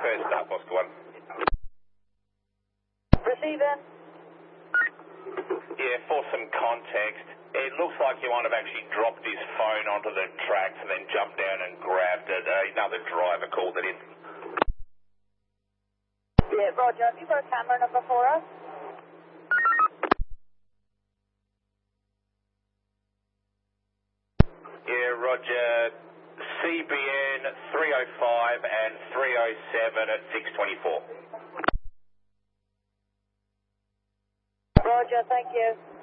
First up, Oscar 1. Receiving. Yeah, for some context, it looks like you might have actually dropped his phone onto the tracks and then jumped down and grabbed it. Another driver called it in. Yeah, Roger. Have you got a camera number for us? Yeah, Roger. CBN 305 and 307 at 624. Roger, thank you.